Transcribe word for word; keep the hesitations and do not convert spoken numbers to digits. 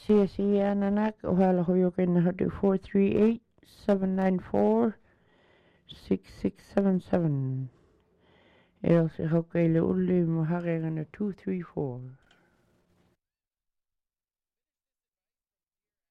Sia sia nanak ohala hoyo kena hatu four three eight seven nine four six six seven seven. Else hokaile uli mahare ngana two three four.